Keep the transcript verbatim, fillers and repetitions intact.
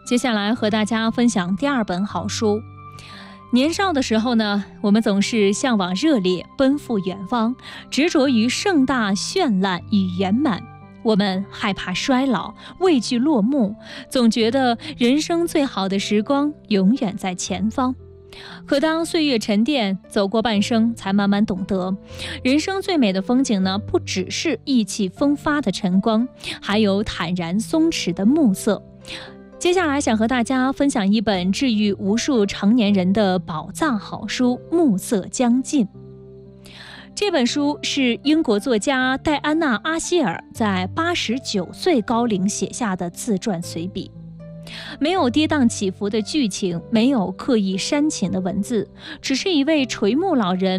接下来和大家分享第二本好书。年少的时候呢，我们总是向往热烈，奔赴远方，执着于盛大绚烂与圆满。我们害怕衰老，畏惧落幕，总觉得人生最好的时光永远在前方。可当岁月沉淀，走过半生，才慢慢懂得，人生最美的风景呢，不只是意气风发的晨光，还有坦然松弛的暮色。接下来想和大家分享一本治愈无数成年人的宝藏好书《暮色将近》。这本书是英国作家戴安娜·阿希尔在八十九岁高龄写下的自传随笔。没有跌宕起伏的剧情，没有刻意煽情的文字，只是一位垂暮老人